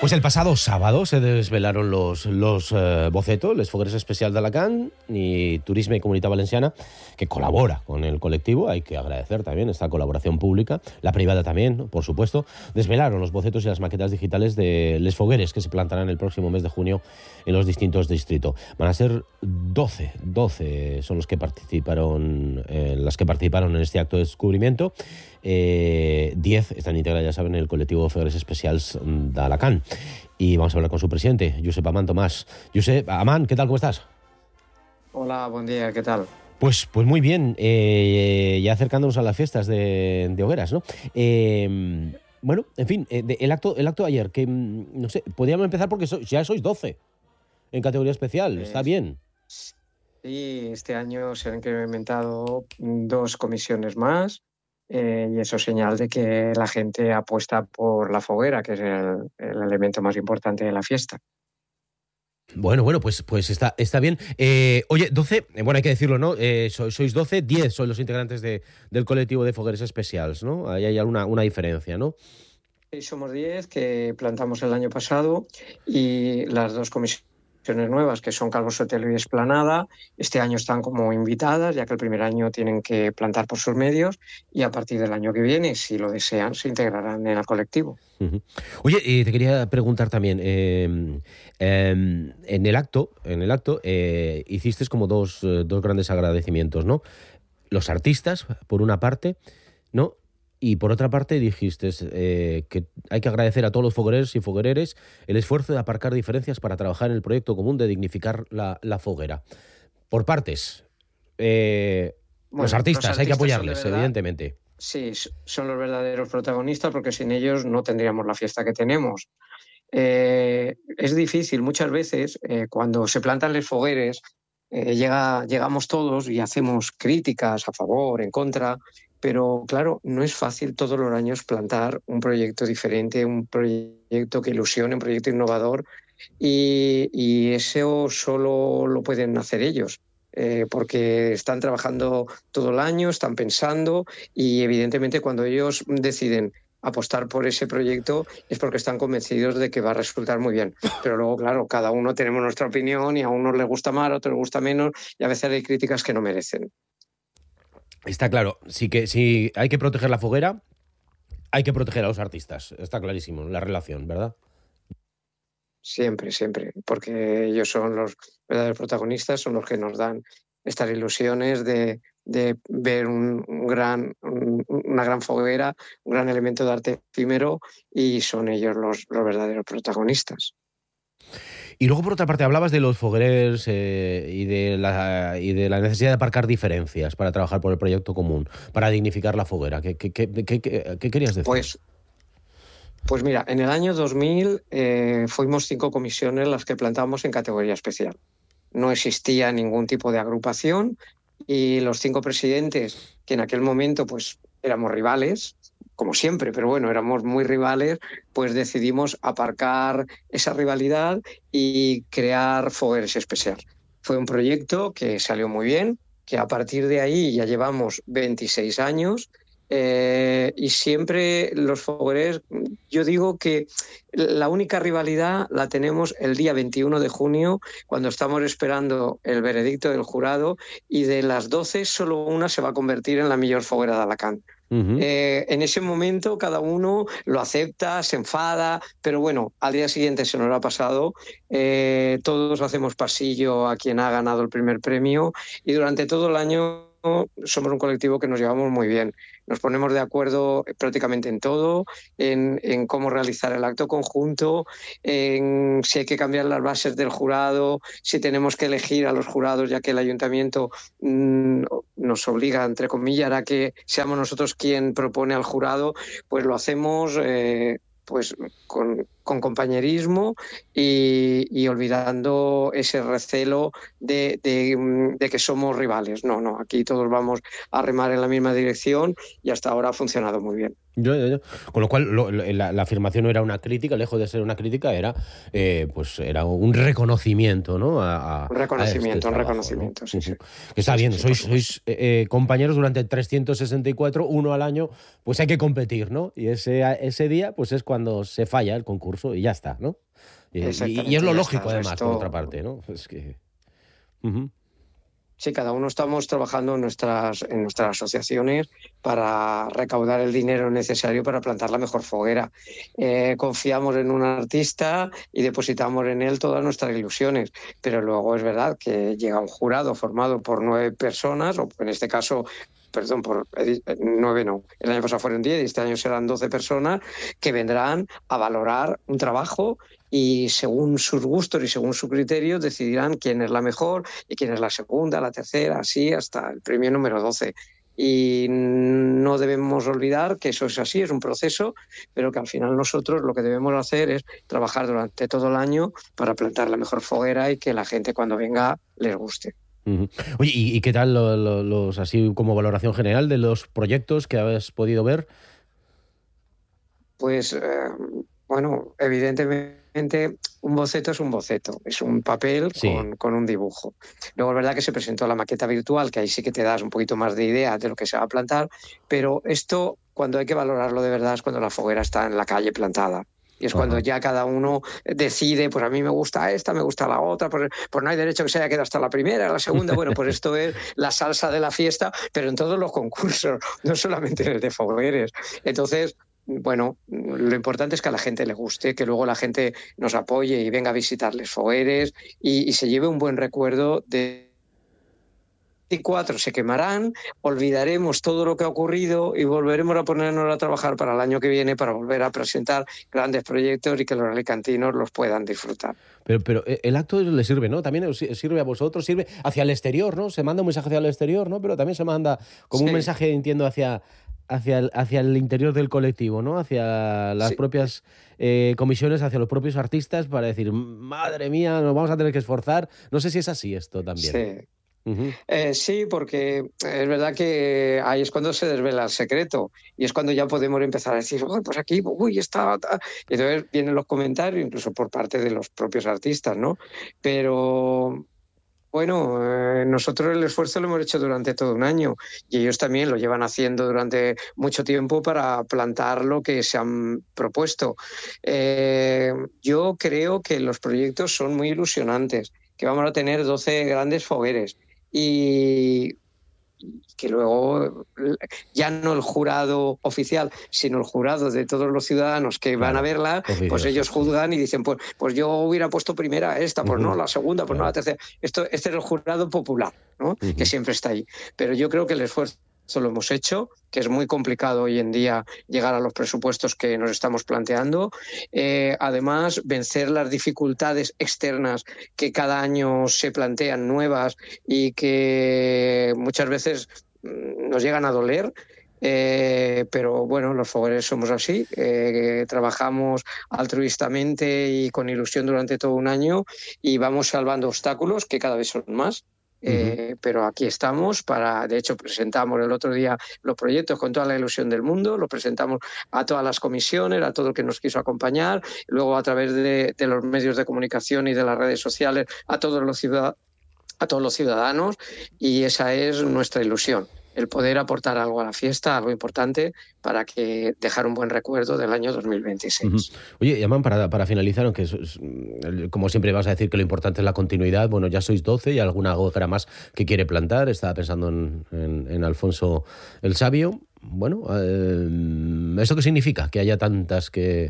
Pues el pasado sábado se desvelaron los bocetos, les Fogueres Especials d'Alacant y Turisme y Comunitat Valenciana, que colabora con el colectivo. Hay que agradecer también esta colaboración pública, la privada también, por supuesto. Desvelaron los bocetos y las maquetas digitales de les Fogueres, que se plantarán el próximo mes de junio en los distintos distritos. Van a ser 12 son los que participaron, en este acto de descubrimiento. 10 están integradas, ya saben, en el colectivo Fogueres Especials d'Alacant. Y vamos a hablar con su presidente, Josep Amant Tomàs. Josep Amant, ¿qué tal? ¿Cómo estás? Hola, buen día, ¿qué tal? Pues muy bien, ya acercándonos a las fiestas de Hogueras, ¿no? Bueno, en fin, el acto de ayer, que no sé, podríamos empezar porque ya sois 12 en categoría especial, está bien. Sí, este año se han incrementado 2 comisiones más. Y eso es señal de que la gente apuesta por la foguera, que es el elemento más importante de la fiesta. Bueno, pues está bien. Oye, 12, bueno, hay que decirlo, ¿no? Sois 12, 10 son los integrantes del colectivo de Fogueres Especials, ¿no? Ahí hay una diferencia, ¿no? Sí, somos 10 que plantamos el año pasado, y las 2 comisiones nuevas, que son Calvo Sotelo y Esplanada, este año están como invitadas, ya que el primer año tienen que plantar por sus medios, y a partir del año que viene, si lo desean, se integrarán en el colectivo. Uh-huh. Oye, te quería preguntar también, en el acto hiciste como dos grandes agradecimientos, ¿no? Los artistas, por una parte, ¿no? Y por otra parte dijiste que hay que agradecer a todos los foguereros y foguereres el esfuerzo de aparcar diferencias para trabajar en el proyecto común de dignificar la foguera. Por partes, los artistas hay que apoyarles, evidentemente. Sí, son los verdaderos protagonistas, porque sin ellos no tendríamos la fiesta que tenemos. Es difícil muchas veces, cuando se plantan les fogueres, llegamos todos y hacemos críticas a favor, en contra, pero claro, no es fácil todos los años plantar un proyecto diferente, un proyecto que ilusione, un proyecto innovador, y eso solo lo pueden hacer ellos. Porque están trabajando todo el año, están pensando, y evidentemente cuando ellos deciden apostar por ese proyecto es porque están convencidos de que va a resultar muy bien. Pero luego, claro, cada uno tenemos nuestra opinión, y a unos les gusta más, a otros les gusta menos, y a veces hay críticas que no merecen. Está claro, si hay que proteger la foguera, hay que proteger a los artistas. Está clarísimo la relación, ¿verdad? Siempre, porque ellos son los verdaderos protagonistas, son los que nos dan estas ilusiones de ver una gran foguera, un gran elemento de arte efímero, y son ellos los verdaderos protagonistas. Y luego, por otra parte, hablabas de los fogueres y de la necesidad de aparcar diferencias para trabajar por el proyecto común, para dignificar la foguera. ¿Qué querías decir? Pues mira, en el año 2000 fuimos 5 comisiones las que plantábamos en categoría especial. No existía ningún tipo de agrupación, y los 5 presidentes, que en aquel momento pues éramos rivales, como siempre, pero bueno, éramos muy rivales, pues decidimos aparcar esa rivalidad y crear Fogueres Especial. Fue un proyecto que salió muy bien, que a partir de ahí ya llevamos 26 años, y siempre los fogueres, yo digo que la única rivalidad la tenemos el día 21 de junio, cuando estamos esperando el veredicto del jurado, y de las 12 solo una se va a convertir en la mejor foguera de Alacant. Uh-huh. En ese momento cada uno lo acepta, se enfada, pero bueno, al día siguiente se nos ha pasado. Todos hacemos pasillo a quien ha ganado el primer premio, y durante todo el año somos un colectivo que nos llevamos muy bien. Nos ponemos de acuerdo prácticamente en todo, en cómo realizar el acto conjunto, en si hay que cambiar las bases del jurado, si tenemos que elegir a los jurados, ya que el ayuntamiento nos obliga, entre comillas, a que seamos nosotros quien propone al jurado, pues lo hacemos pues con compañerismo, y olvidando ese recelo de que somos rivales. No, aquí todos vamos a remar en la misma dirección, y hasta ahora ha funcionado muy bien. Con lo cual la afirmación no era una crítica, lejos de ser una crítica, era un reconocimiento, ¿no? Un reconocimiento, trabajo, ¿no? Sí. Que está bien, sois compañeros durante 364, uno al año, pues hay que competir, ¿no? Y ese día pues es cuando se falla el concurso. concurso y ya está, ¿no? Y es lo lógico, además, por otra parte, ¿no? Es que... Sí, cada uno estamos trabajando en nuestras asociaciones para recaudar el dinero necesario para plantar la mejor foguera. Confiamos en un artista y depositamos en él todas nuestras ilusiones, pero luego es verdad que llega un jurado formado por 9 personas, o en este caso... Perdón, por 9 no. El año pasado fueron 10 y este año serán 12 personas que vendrán a valorar un trabajo y según sus gustos y según su criterio decidirán quién es la mejor y quién es la segunda, la tercera, así hasta el premio número 12. Y no debemos olvidar que eso es así, es un proceso, pero que al final nosotros lo que debemos hacer es trabajar durante todo el año para plantar la mejor foguera y que la gente cuando venga les guste. Oye, ¿y qué tal los así como valoración general de los proyectos que has podido ver? Pues, bueno, evidentemente un boceto es un boceto, es un papel con un dibujo. Luego es verdad que se presentó la maqueta virtual, que ahí sí que te das un poquito más de idea de lo que se va a plantar, pero esto, cuando hay que valorarlo de verdad, es cuando la foguera está en la calle plantada. Y es cuando ya cada uno decide, pues a mí me gusta esta, me gusta la otra, pues no hay derecho que se haya quedado hasta la primera, la segunda. Bueno, pues esto es la salsa de la fiesta, pero en todos los concursos, no solamente en el de fogueres. Entonces, bueno, lo importante es que a la gente le guste, que luego la gente nos apoye y venga a visitarles fogueres y se lleve un buen recuerdo de... 24 se quemarán, olvidaremos todo lo que ha ocurrido y volveremos a ponernos a trabajar para el año que viene para volver a presentar grandes proyectos y que los alicantinos los puedan disfrutar. Pero el acto le sirve, ¿no? También os sirve a vosotros, sirve hacia el exterior, ¿no? Se manda un mensaje hacia el exterior, ¿no? Pero también se manda como un mensaje, entiendo, hacia el interior del colectivo, ¿no? Hacia las propias comisiones, hacia los propios artistas para decir, madre mía, nos vamos a tener que esforzar. No sé si es así esto también. Sí. Sí, porque es verdad que ahí es cuando se desvela el secreto y es cuando ya podemos empezar a decir, pues aquí, está... Y entonces vienen los comentarios, incluso por parte de los propios artistas, ¿no? Pero... Bueno, nosotros el esfuerzo lo hemos hecho durante todo un año y ellos también lo llevan haciendo durante mucho tiempo para plantar lo que se han propuesto. Yo creo que los proyectos son muy ilusionantes, que vamos a tener 12 grandes fogueres y que luego ya no el jurado oficial, sino el jurado de todos los ciudadanos que van a verla, pues ellos juzgan y dicen, pues yo hubiera puesto primera esta, pues no, la segunda, pues no, la tercera. Este es el jurado popular, ¿no? Que siempre está ahí. Pero yo creo que el esfuerzo lo hemos hecho, que es muy complicado hoy en día llegar a los presupuestos que nos estamos planteando. Además, vencer las dificultades externas que cada año se plantean nuevas y que muchas veces nos llegan a doler. Pero bueno, los fogueres somos así, trabajamos altruistamente y con ilusión durante todo un año y vamos salvando obstáculos que cada vez son más. Pero aquí estamos de hecho presentamos el otro día los proyectos con toda la ilusión del mundo, los presentamos a todas las comisiones, a todo el que nos quiso acompañar, luego a través de los medios de comunicación y de las redes sociales a todos los ciudadanos y esa es nuestra ilusión. El poder aportar algo a la fiesta, algo importante, para que dejar un buen recuerdo del año 2026. Oye, Yaman, para finalizar, aunque como siempre vas a decir que lo importante es la continuidad, bueno, ya sois 12 y alguna hoguera más que quiere plantar, estaba pensando en Alfonso el Sabio. Bueno, ¿eso qué significa? Que haya tantas que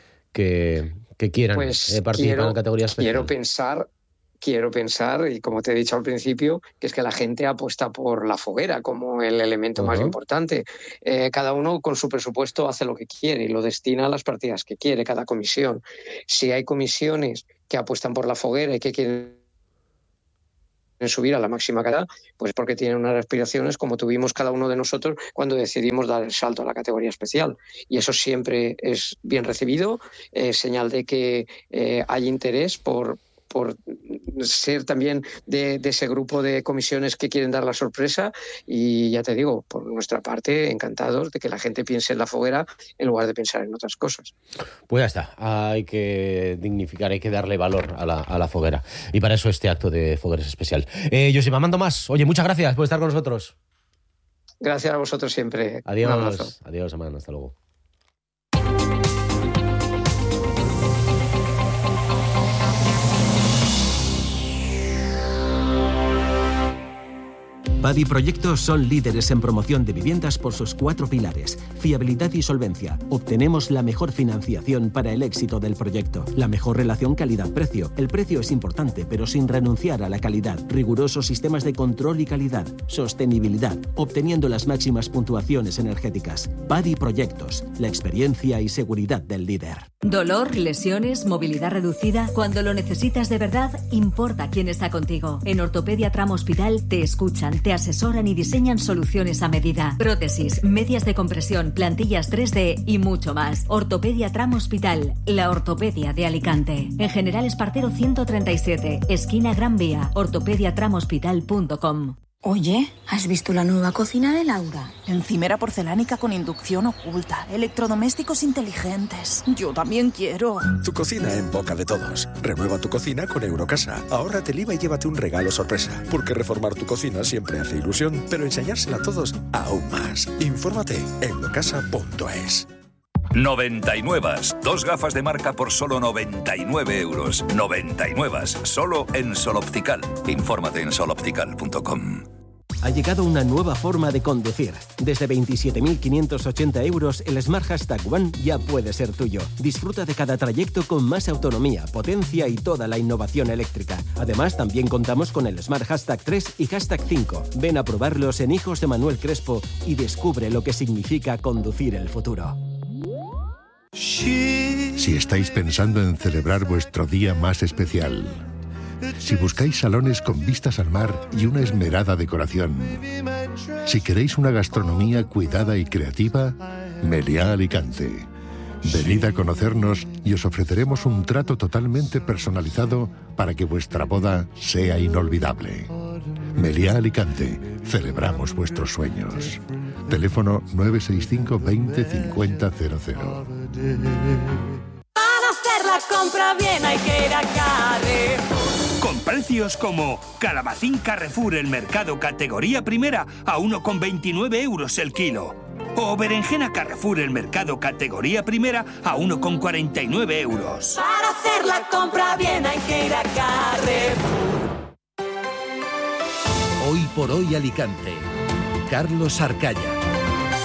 quieran participar en categoría especial. Quiero pensar, y como te he dicho al principio, que es que la gente apuesta por la foguera como el elemento más importante. Cada uno con su presupuesto hace lo que quiere y lo destina a las partidas que quiere, cada comisión. Si hay comisiones que apuestan por la foguera y que quieren subir a la máxima calidad, pues porque tienen unas aspiraciones como tuvimos cada uno de nosotros cuando decidimos dar el salto a la categoría especial. Y eso siempre es bien recibido, señal de que hay interés por ser también de ese grupo de comisiones que quieren dar la sorpresa y ya te digo, por nuestra parte, encantados de que la gente piense en la foguera en lugar de pensar en otras cosas. Pues ya está, hay que dignificar, hay que darle valor a la foguera y para eso este acto de Fogueres especial. Josep Amando Mas, oye, muchas gracias por estar con nosotros. Gracias a vosotros siempre. Adiós, Amando, hasta luego. Padi Proyectos son líderes en promoción de viviendas por sus 4 pilares: fiabilidad y solvencia. Obtenemos la mejor financiación para el éxito del proyecto. La mejor relación calidad-precio. El precio es importante, pero sin renunciar a la calidad. Rigurosos sistemas de control y calidad. Sostenibilidad, obteniendo las máximas puntuaciones energéticas. Padi Proyectos, la experiencia y seguridad del líder. Dolor, lesiones, movilidad reducida. Cuando lo necesitas de verdad, importa quién está contigo. En Ortopedia Tramo Hospital te escuchan, te asesoran y diseñan soluciones a medida. Prótesis, medias de compresión, plantillas 3D y mucho más. Ortopedia Tramo Hospital, la ortopedia de Alicante. En General Espartero 137, esquina Gran Vía, ortopediatramohospital.com. Oye, ¿has visto la nueva cocina de Laura? Encimera porcelánica con inducción oculta, electrodomésticos inteligentes. Yo también quiero. Tu cocina en boca de todos. Renueva tu cocina con Eurocasa. Ahórrate el IVA y llévate un regalo sorpresa. Porque reformar tu cocina siempre hace ilusión, pero enseñársela a todos aún más. Infórmate en eurocasa.es. 99. 2 gafas de marca por solo 99 euros. 99. Solo en Sol Optical. Infórmate en soloptical.com. Ha llegado una nueva forma de conducir. Desde 27.580 euros, el Smart Hashtag One ya puede ser tuyo. Disfruta de cada trayecto con más autonomía, potencia y toda la innovación eléctrica. Además, también contamos con el Smart Hashtag 3 y Hashtag 5. Ven a probarlos en Hijos de Manuel Crespo y descubre lo que significa conducir el futuro. Si estáis pensando en celebrar vuestro día más especial, si buscáis salones con vistas al mar y una esmerada decoración, si queréis una gastronomía cuidada y creativa, Meliá Alicante. Venid a conocernos y os ofreceremos un trato totalmente personalizado para que vuestra boda sea inolvidable. Meliá Alicante, celebramos vuestros sueños. Teléfono 965 20 50 00. Para hacer la compra bien hay que ir a Carrefour. Con precios como calabacín Carrefour el mercado categoría primera a 1,29 euros el kilo. O berenjena Carrefour el mercado categoría primera a 1,49 euros. Para hacer la compra bien hay que ir a Carrefour. Hoy por hoy Alicante. Carlos Arcaya.